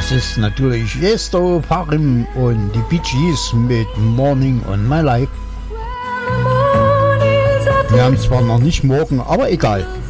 Das ist natürlich Yesto, Parim und die Bee Gees mit Morning on My Life. Wir haben zwar noch nicht morgen, aber egal.